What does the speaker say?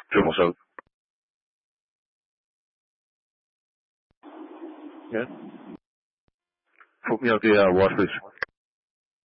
Joe myself. Yeah. Put me out the watch list.